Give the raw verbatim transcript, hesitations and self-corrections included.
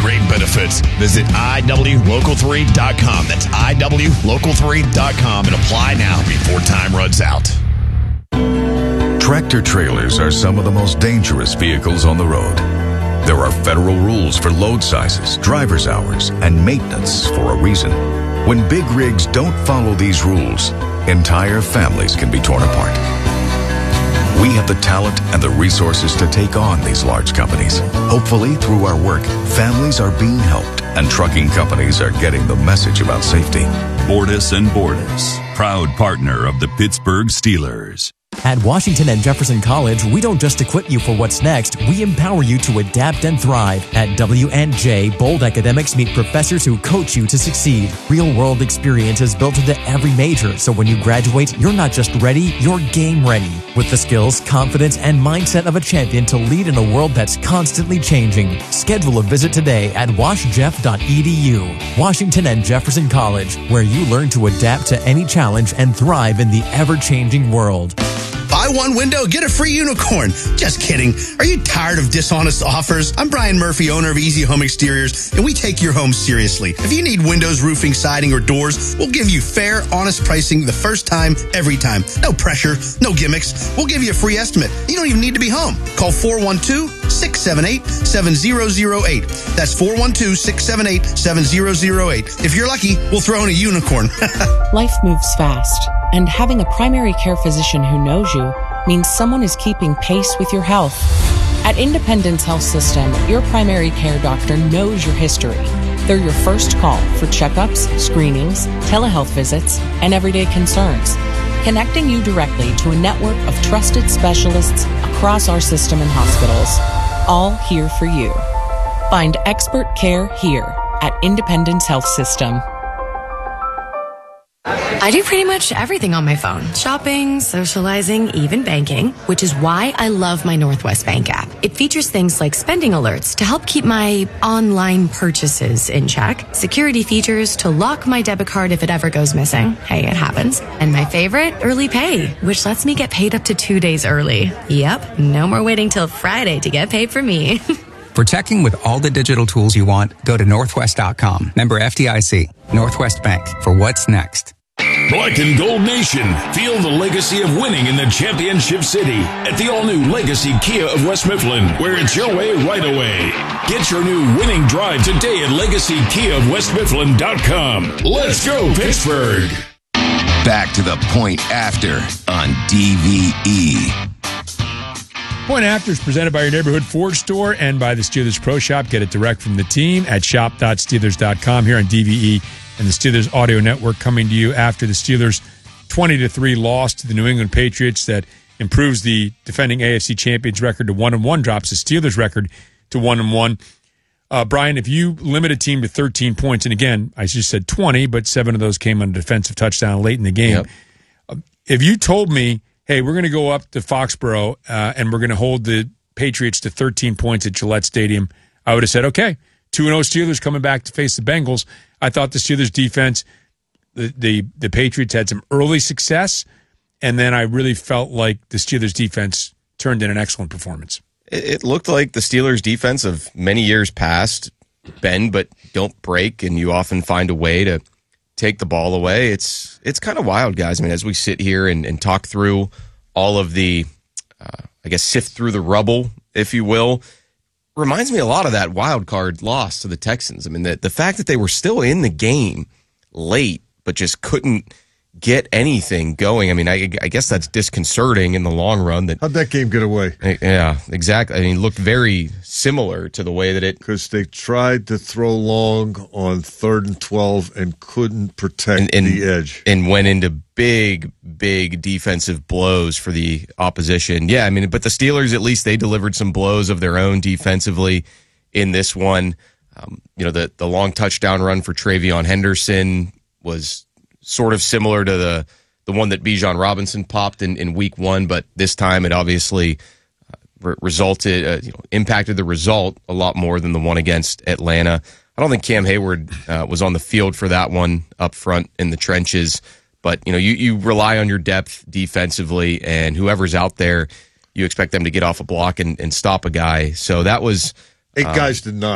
great benefits. Visit I W local three dot com. That's I W local three dot com and apply now before time runs out. Tractor trailers are some of the most dangerous vehicles on the road. There are federal rules for load sizes, driver's hours, and maintenance for a reason. When big rigs don't follow these rules, entire families can be torn apart. We have the talent and the resources to take on these large companies. Hopefully, through our work, families are being helped and trucking companies are getting the message about safety. Bordas and Bordas, proud partner of the Pittsburgh Steelers. At Washington and Jefferson College, we don't just equip you for what's next, we empower you to adapt and thrive. At W and J, bold academics meet professors who coach you to succeed. Real-world experience is built into every major, so when you graduate, you're not just ready, you're game ready. With the skills, confidence, and mindset of a champion to lead in a world that's constantly changing. Schedule a visit today at wash jeff dot e d u. Washington and Jefferson College, where you learn to adapt to any challenge and thrive in the ever-changing world. Buy one window, get a free unicorn. Just kidding. Are you tired of dishonest offers? I'm Brian Murphy, owner of Easy Home Exteriors, and we take your home seriously. If you need windows, roofing, siding, or doors, we'll give you fair, honest pricing the first time, every time. No pressure, no gimmicks. We'll give you a free estimate. You don't even need to be home. Call four one two, six seven eight, seven zero zero eight. That's four one two, six seven eight, seven zero zero eight. If you're lucky, we'll throw in a unicorn. Life moves fast, and having a primary care physician who knows you means someone is keeping pace with your health. At Independence Health System, your primary care doctor knows your history. They're your first call for checkups, screenings, telehealth visits, and everyday concerns, connecting you directly to a network of trusted specialists across our system and hospitals, all here for you. Find expert care here at Independence Health System. I do pretty much everything on my phone. Shopping, socializing, even banking, which is why I love my Northwest Bank app. It features things like spending alerts to help keep my online purchases in check, security features to lock my debit card if it ever goes missing. Hey, it happens. And my favorite, Early Pay, which lets me get paid up to two days early. Yep, no more waiting till Friday to get paid for me. For checking with all the digital tools you want, go to northwest dot com. Member F D I C. Northwest Bank. For what's next. Black and Gold Nation, feel the legacy of winning in the championship city at the all-new Legacy Kia of West Mifflin, where it's your way right away. Get your new winning drive today at legacy kia of west mifflin dot com. Let's go, Pittsburgh! Back to the Point After on D V E. Point After is presented by your neighborhood Ford store and by the Steelers Pro Shop. Get it direct from the team at shop dot steelers dot com here on D V E and the Steelers Audio Network, coming to you after the Steelers' twenty to three loss to the New England Patriots that improves the defending A F C champions record to one and one, drops the Steelers record to one and one. Uh, Brian, if you limit a team to thirteen points, and again, I just said twenty, but seven of those came on a defensive touchdown late in the game. Yep. Uh, if you told me, hey, we're going to go up to Foxborough uh, and we're going to hold the Patriots to thirteen points at Gillette Stadium, I would have said, okay, two and oh Steelers coming back to face the Bengals. I thought the Steelers defense, the, the the Patriots had some early success, and then I really felt like the Steelers defense turned in an excellent performance. It looked like the Steelers defense of many years past, bend but don't break, and you often find a way to take the ball away. It's it's kind of wild, guys. I mean, as we sit here and, and talk through all of the, uh, I guess, sift through the rubble, if you will, reminds me a lot of that wild card loss to the Texans. I mean, the, the fact that they were still in the game late, but just couldn't get anything going. I mean, I, I guess that's disconcerting in the long run. That How'd that game get away? Yeah, exactly. I mean, it looked very similar to the way that it... Because they tried to throw long on third and twelve and couldn't protect and, and, the edge. And went into big, big defensive blows for the opposition. Yeah, I mean, but the Steelers, at least they delivered some blows of their own defensively in this one. Um, you know, the, the long touchdown run for Travion Henderson was sort of similar to the the one that Bijan Robinson popped in, in week one, but this time it obviously uh, re- resulted, uh, you know, impacted the result a lot more than the one against Atlanta. I don't think Cam Hayward uh, was on the field for that one up front in the trenches, but you know, you, you rely on your depth defensively, and whoever's out there, you expect them to get off a block and, and stop a guy. So that was eight um, guys did not.